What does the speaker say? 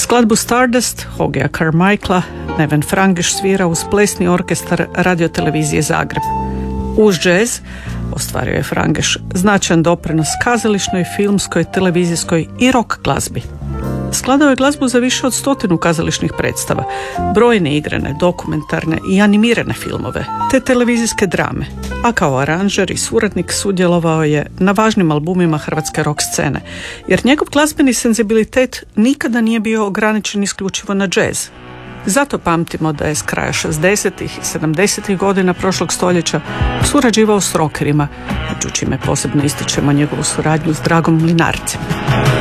Skladbu Stardust Hogea Carmichaela Neven Frangiš svira uz plesni orkestar radiotelevizije Zagreb. Uz džez ostvario je Frangiš značajan doprinos kazališnoj, filmskoj, televizijskoj i rock glazbi. Skladao je glazbu za više od 100 kazališnih predstava, brojne igrane, dokumentarne i animirane filmove, te televizijske drame, a kao aranžer i suradnik sudjelovao je na važnim albumima hrvatske rock scene, jer njegov glazbeni senzibilitet nikada nije bio ograničen isključivo na džez. Zato pamtimo da je s kraja 60. i 70. godina prošlog stoljeća surađivao s rockerima, među čime posebno ističemo njegovu suradnju s Dragom Mlinarcem.